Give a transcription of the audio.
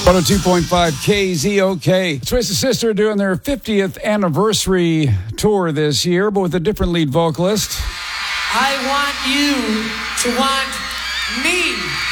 102.5 KZOK. Twisted Sister doing their 50th anniversary tour this year, but with a different lead vocalist. I want you to want me.